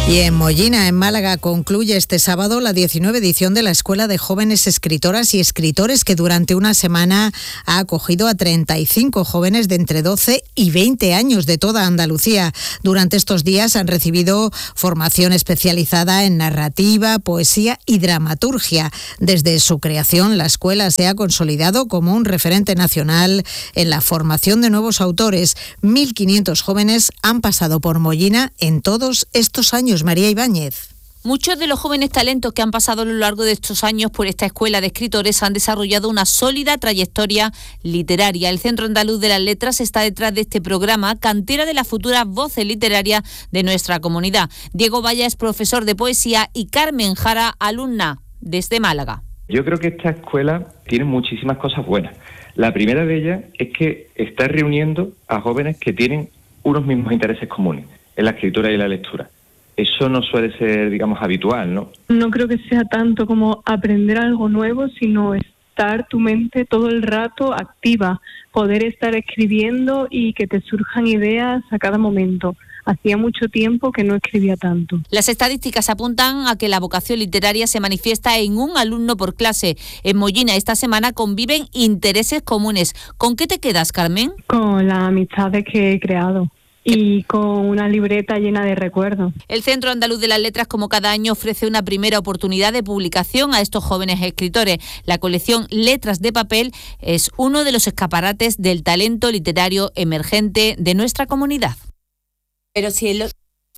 Y en Mollina, en Málaga, concluye este sábado la 19 edición de la Escuela de Jóvenes Escritoras y Escritores, que durante una semana ha acogido a 35 jóvenes de entre 12 y 20 años de toda Andalucía. Durante estos días han recibido formación especializada en narrativa, poesía y dramaturgia. Desde su creación, la escuela se ha consolidado como un referente nacional en la formación de nuevos autores. 1.500 jóvenes han pasado por Mollina en todos estos años. María Ibáñez. Muchos de los jóvenes talentos que han pasado a lo largo de estos años por esta escuela de escritores han desarrollado una sólida trayectoria literaria. El Centro Andaluz de las Letras está detrás de este programa, cantera de las futuras voces literarias de nuestra comunidad. Diego Valla es profesor de poesía y Carmen Jara, alumna desde Málaga. Yo creo que esta escuela tiene muchísimas cosas buenas. La primera de ellas es que está reuniendo a jóvenes que tienen unos mismos intereses comunes en la escritura y la lectura. Eso no suele ser, digamos, habitual, ¿no? No creo que sea tanto como aprender algo nuevo, sino estar tu mente todo el rato activa, poder estar escribiendo y que te surjan ideas a cada momento. Hacía mucho tiempo que no escribía tanto. Las estadísticas apuntan a que la vocación literaria se manifiesta en un alumno por clase. En Mollina esta semana conviven intereses comunes. ¿Con qué te quedas, Carmen? Con las amistades que he creado. Y con una libreta llena de recuerdos. El Centro Andaluz de las Letras, como cada año, ofrece una primera oportunidad de publicación a estos jóvenes escritores. La colección Letras de Papel es uno de los escaparates del talento literario emergente de nuestra comunidad. Pero si el...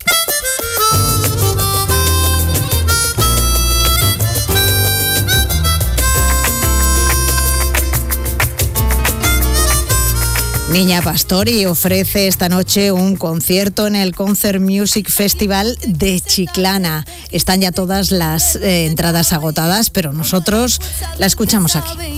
Niña Pastori ofrece esta noche un concierto en el Concert Music Festival de Chiclana. Están ya todas las entradas agotadas, pero nosotros la escuchamos aquí.